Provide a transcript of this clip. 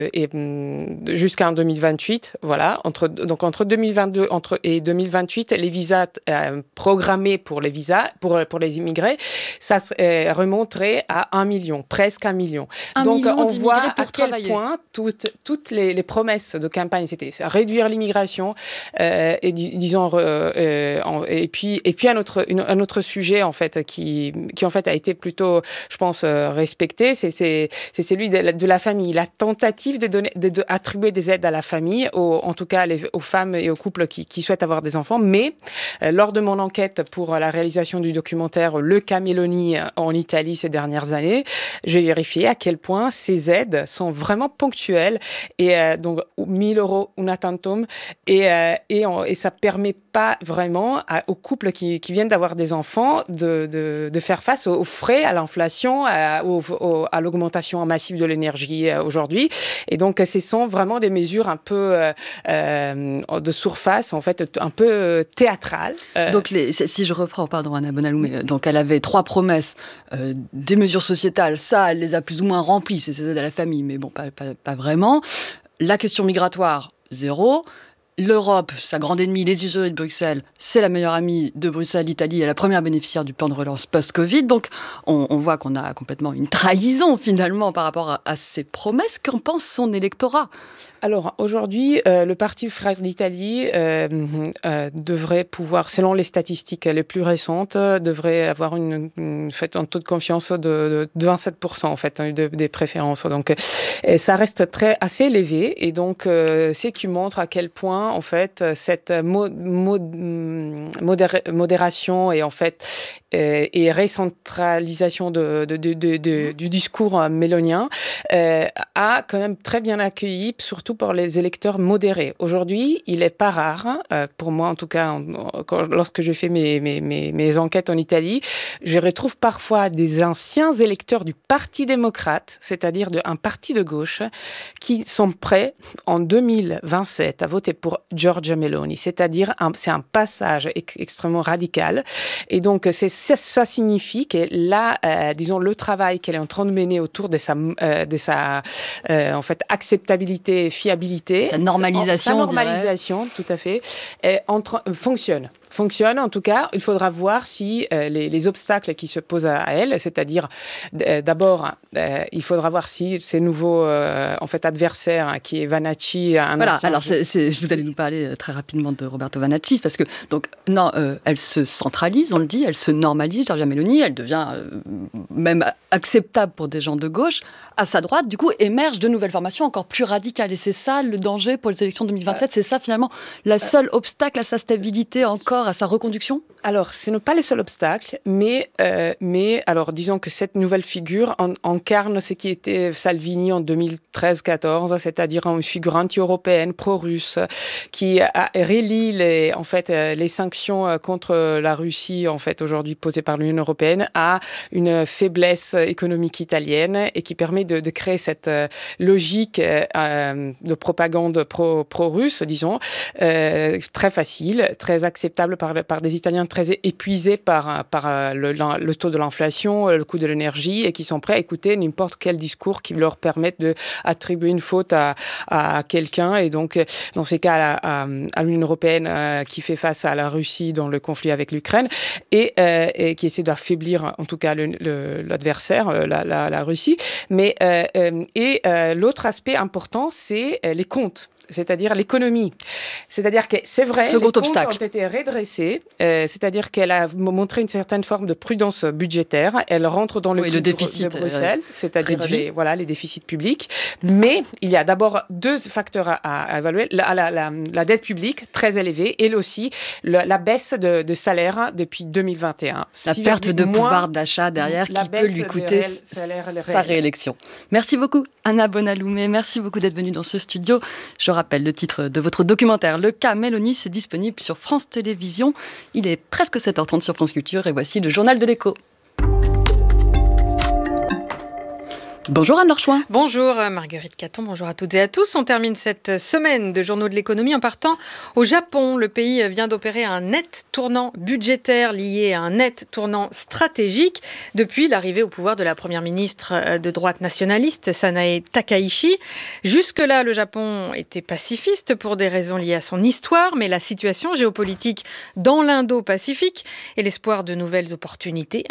jusqu'en 2028, voilà. Entre 2022 et 2028, les visas programmés pour les visas pour les immigrés, ça remonterait à 1 million, presque 1 million. Donc on voit à quel point toutes les promesses de campagne, c'était réduire l'immigration et puis un autre sujet en fait qui en fait a été plutôt, je pense, respecté, c'est celui de la famille, la tentative de attribuer des aides à la famille, en tout cas aux femmes et aux couples qui souhaitent avoir des enfants. Mais lors de mon enquête pour la réalisation du documentaire Le cas Meloni en Italie ces dernières années, j'ai vérifié à quel point ces aides sont vraiment ponctuelles et donc 1 000 € una tantum et ça permet pas vraiment aux couples qui viennent d'avoir des enfants de faire face aux frais, à l'inflation, à l'augmentation massive de l'énergie aujourd'hui. Et donc, ce sont vraiment des mesures un peu de surface, en fait, un peu théâtrales. Donc, si je reprends, pardon, Anna Bonaloumé, donc elle avait 3 promesses, des mesures sociétales, ça, elle les a plus ou moins remplies, c'est ces aides à la famille, mais bon, pas vraiment. La question migratoire, 0. L'Europe, sa grande ennemie, les usuriers de Bruxelles, c'est la meilleure amie de Bruxelles, l'Italie est la première bénéficiaire du plan de relance post-Covid. Donc, on voit qu'on a complètement une trahison, finalement, par rapport à ces promesses. Qu'en pense son électorat ? Alors, aujourd'hui, le Parti Frères d'Italie devrait pouvoir, selon les statistiques les plus récentes, devrait avoir un taux de confiance de 27%, en fait, des préférences. Donc, ça reste assez élevé. Et donc, c'est qui montre à quel point, en fait, cette modération et, en fait, et recentralisation du discours mélonien a quand même très bien accueilli, surtout pour les électeurs modérés. Aujourd'hui, il n'est pas rare, pour moi en tout cas, lorsque je fais mes enquêtes en Italie, je retrouve parfois des anciens électeurs du Parti démocrate, c'est-à-dire un parti de gauche, qui sont prêts en 2027 à voter pour Giorgia Meloni. C'est-à-dire, c'est un passage extrêmement radical. Et donc, ça signifie que là, disons, le travail qu'elle est en train de mener autour de sa en fait, acceptabilité, fiabilité. Sa normalisation, tout à fait, fonctionne. En tout cas, il faudra voir si les obstacles qui se posent à elle, c'est-à-dire d'abord, il faudra voir si ces nouveaux en fait, adversaires, qui est Vanacci... Voilà, alors vous allez nous parler très rapidement de Roberto Vanacci, parce que, donc, non, elle se centralise, on le dit, elle se normalise, Giorgia Meloni, elle devient même acceptable pour des gens de gauche. À sa droite, du coup, émergent de nouvelles formations encore plus radicales. Et c'est ça le danger pour les élections 2027, c'est ça finalement la seule obstacle à sa stabilité encore, à sa reconduction ? Alors, ce n'est pas le seul obstacle, mais alors disons que cette nouvelle figure incarne ce qui était Salvini en 2013-14, c'est-à-dire une figure anti-européenne, pro-russe, qui relie les sanctions contre la Russie, en fait, aujourd'hui posées par l'Union européenne, à une faiblesse économique italienne et qui permet de créer cette logique de propagande pro-russe, disons, très facile, très acceptable par des Italiens très épuisés par le taux de l'inflation, le coût de l'énergie, et qui sont prêts à écouter n'importe quel discours qui leur permette d'attribuer une faute à quelqu'un. Et donc, dans ces cas, à l'Union européenne qui fait face à la Russie dans le conflit avec l'Ukraine et qui essaie d'affaiblir, en tout cas, l'adversaire, la Russie. Mais l'autre aspect important, c'est les comptes. C'est-à-dire l'économie. C'est-à-dire que c'est vrai, les comptes ont été redressés, c'est-à-dire qu'elle a montré une certaine forme de prudence budgétaire. Elle rentre dans le déficit de Bruxelles, c'est-à-dire les déficits publics. Mais il y a d'abord 2 facteurs à évaluer. La dette publique, très élevée, et aussi la baisse de salaire depuis 2021. La perte de pouvoir d'achat derrière qui peut lui coûter sa réélection. Merci beaucoup, Anna Bonaloumé. Merci beaucoup d'être venue dans ce studio. Je rappelle le titre de votre documentaire, Le cas Meloni, c'est disponible sur France Télévisions. Il est presque 7h30 sur France Culture et voici le journal de l'écho. Bonjour Anne Lorchouin. Bonjour Marguerite Caton, bonjour à toutes et à tous. On termine cette semaine de journaux de l'économie en partant au Japon. Le pays vient d'opérer un net tournant budgétaire lié à un net tournant stratégique depuis l'arrivée au pouvoir de la première ministre de droite nationaliste, Sanae Takaichi. Jusque-là, le Japon était pacifiste pour des raisons liées à son histoire, mais la situation géopolitique dans l'Indo-Pacifique et l'espoir de nouvelles opportunités